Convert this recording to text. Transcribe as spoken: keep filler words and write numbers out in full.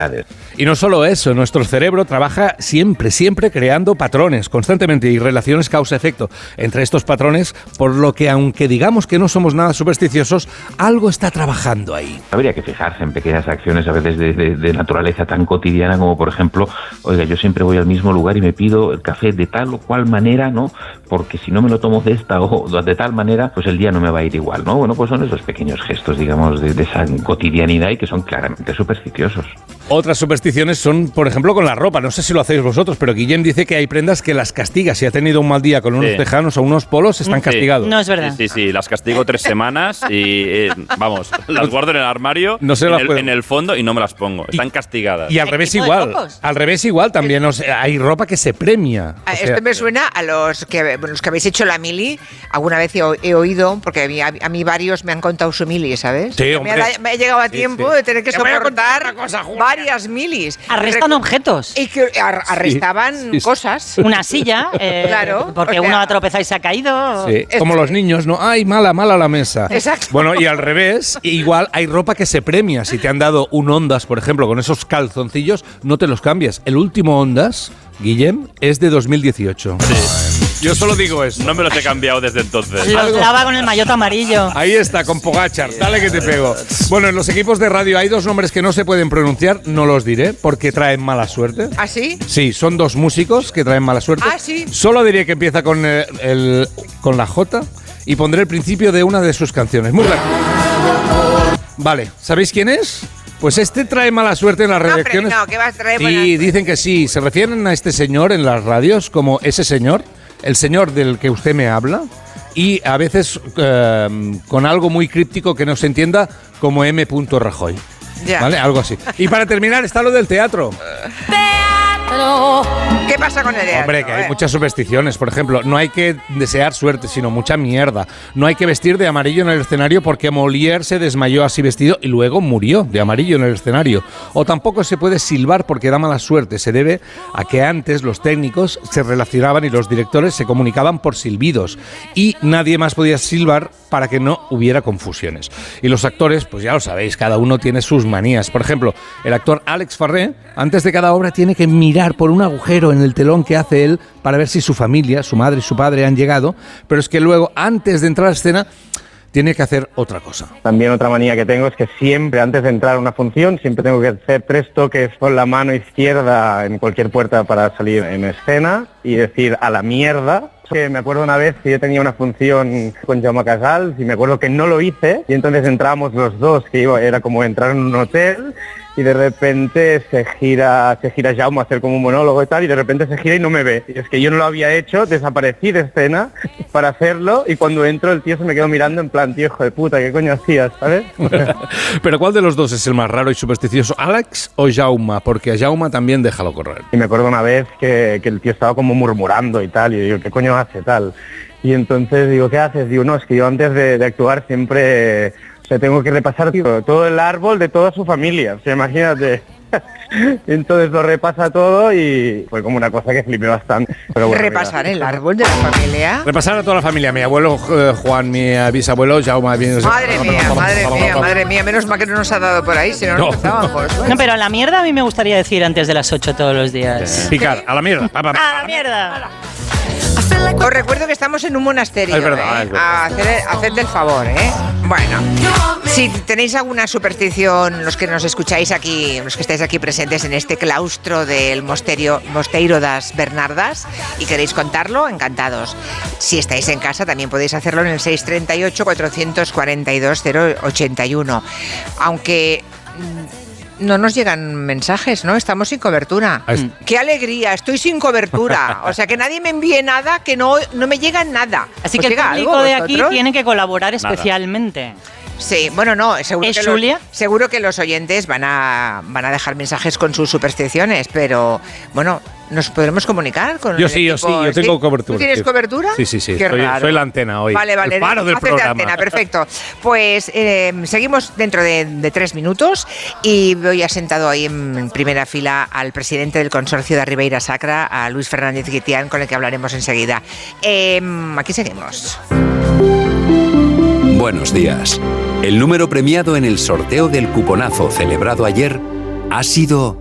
Y no solo eso, nuestro cerebro trabaja siempre, siempre creando patrones, constantemente, y relaciones causa-efecto entre estos patrones, por lo que aunque digamos que no somos nada supersticiosos, algo está trabajando ahí. Habría que fijarse en pequeñas acciones a veces de, de, de naturaleza tan cotidiana como, por ejemplo, oiga, yo siempre voy al mismo lugar y me pido el café de tal o cual manera, ¿no? Porque si no me lo tomo de esta o de tal manera, pues el día no me va a ir igual, ¿no? Bueno, pues son esos pequeños gestos, digamos, de, de esa cotidianidad y que son claramente supersticiosos. Otras supersticiones son, por ejemplo, con la ropa. No sé si lo hacéis vosotros, pero Guillem dice que hay prendas que las castiga. Si ha tenido un mal día con unos sí. tejanos o unos polos, están sí. castigados. No es verdad. Sí, sí, sí. Las castigo tres semanas y, eh, vamos, las guardo en el armario, no en, el, en el fondo y no me las pongo. Están y, castigadas. Y al revés igual. Al revés igual también. O sea, hay ropa que se premia. O sea, esto me suena a los que, los que habéis hecho la mili. Alguna vez he, he oído, porque a mí, a mí varios me han contado su mili, ¿sabes? Sí, hombre. Me ha, me ha llegado a tiempo sí, sí. de tener que soportar cosa, varias milis. Arrestan objetos. Y que arrestaban sí, sí, cosas. Una silla, eh, claro, porque o sea, uno ha tropezado y se ha caído. Sí, como los niños, ¿no? ¡Ay, mala, mala la mesa! Exacto. Bueno, y al revés, igual hay ropa que se premia. Si te han dado un Ondas, por ejemplo, con esos calzoncillos, no te los cambias. El último Ondas, Guillem, es de dos mil dieciocho. Sí. Yo solo digo eso. No me los he cambiado desde entonces. Los lava con el maillot amarillo. Ahí está, con Pogačar. Dale que te pego. Bueno, en los equipos de radio hay dos nombres que no se pueden pronunciar. No los diré porque traen mala suerte. ¿Ah, sí? Sí, son dos músicos que traen mala suerte. Ah, sí. Solo diré que empieza con, el, el, con la J y pondré el principio de una de sus canciones. Muy rápido. Vale, ¿sabéis quién es? Pues este trae mala suerte en las redacciones. No, no, ¿qué vas a traer? Sí, dicen que sí. Se refieren a este señor en las radios como ese señor, el señor del que usted me habla, y a veces eh, con algo muy críptico que no se entienda como M. Rajoy. Ya. ¿Vale? Algo así. Y para terminar está lo del teatro. ¿Qué pasa con el teatro? Hombre, que hay muchas supersticiones. Por ejemplo, no hay que desear suerte, sino mucha mierda. No hay que vestir de amarillo en el escenario porque Molière se desmayó así vestido y luego murió de amarillo en el escenario. O tampoco se puede silbar porque da mala suerte. Se debe a que antes los técnicos se relacionaban y los directores se comunicaban por silbidos y nadie más podía silbar para que no hubiera confusiones. Y los actores, pues ya lo sabéis, cada uno tiene sus manías. Por ejemplo, el actor Alex Farré, antes de cada obra tiene que mirar por un agujero en el telón que hace él para ver si su familia, su madre y su padre han llegado, pero es que luego, antes de entrar a escena, tiene que hacer otra cosa. También otra manía que tengo es que siempre, antes de entrar a una función, siempre tengo que hacer tres toques con la mano izquierda en cualquier puerta para salir en escena y decir a la mierda. Que me acuerdo una vez que yo tenía una función con Jaume Casals y me acuerdo que no lo hice y entonces entrábamos los dos, que iba, era como entrar en un hotel y de repente se gira se gira Jaume a hacer como un monólogo y tal y de repente se gira y no me ve. Y es que yo no lo había hecho, desaparecí de escena para hacerlo y cuando entro el tío se me quedó mirando en plan, tío, hijo de puta, ¿qué coño hacías? ¿Sabes? Pero ¿cuál de los dos es el más raro y supersticioso? ¿Alex o Jaume? Porque a Jaume también déjalo correr. Y me acuerdo una vez que, que el tío estaba como murmurando y tal y yo digo, ¿qué coño hace tal? Y entonces digo, ¿qué haces? Digo, no, es que yo antes de, de actuar siempre o sea, tengo que repasar tío, todo el árbol de toda su familia, o sea, imagínate. Entonces lo repasa todo y fue como una cosa que flipé bastante. Pero bueno, ¿repasar mira. el árbol de la familia? Repasar a toda la familia, mi abuelo eh, Juan, mi bisabuelo Jaume. Mi... Madre mía, madre mía, madre mía, menos mal que no nos ha dado por ahí, si no, no. nos empezábamos. No, pero a la mierda a mí me gustaría decir antes de las ocho todos los días. Picar, a la mierda. Pa, pa, pa. ¡A la mierda! Os recuerdo que estamos en un monasterio, es verdad, ¿eh? es verdad. A hacer, haced el favor, ¿eh? Bueno, si tenéis alguna superstición, los que nos escucháis aquí, los que estáis aquí presentes en este claustro del mosterio, Mosteiro das Bernardas, y queréis contarlo, encantados. Si estáis en casa, también podéis hacerlo en el seis treinta y ocho, cuatrocientos cuarenta y dos, cero ochenta y uno. Aunque... no nos llegan mensajes, ¿no? Estamos sin cobertura. Es... ¡Qué alegría! Estoy sin cobertura. O sea, que nadie me envíe nada, que no, no me llega nada. Así que el público de aquí tiene que colaborar especialmente. Nada. Sí, bueno, no, seguro ¿Es que, Julia? Los, seguro que los oyentes van a, van a dejar mensajes con sus supersticiones, pero, bueno, ¿nos podremos comunicar con Yo el sí, equipo? yo sí, yo tengo ¿Sí? cobertura. ¿Tú tienes sí. cobertura? Sí, sí, sí, Qué soy, raro. soy la antena hoy. Vale, vale, el paro del haces de programa. antena, perfecto. Pues eh, seguimos dentro de, de tres minutos y voy a sentado ahí en, en primera fila al presidente del consorcio de Ribeira Sacra, a Luis Fernández Guitián, con el que hablaremos enseguida. Eh, aquí seguimos. Buenos días. El número premiado en el sorteo del cuponazo celebrado ayer Ha sido